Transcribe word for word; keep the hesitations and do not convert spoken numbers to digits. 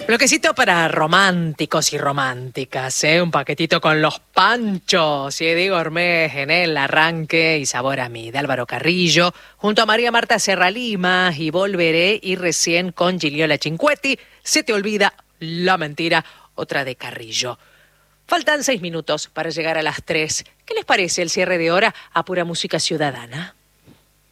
Bloquecito para románticos y románticas, ¿eh? Un paquetito con los panchos y Diego Ormez en el arranque y sabor a mí, de Álvaro Carrillo, junto a María Marta Serra Lima y Volveré, y recién con Giliola Cinquetti, Se te olvida la mentira, otra de Carrillo. Faltan seis minutos para llegar a las tres. ¿Qué les parece el cierre de hora a pura música ciudadana?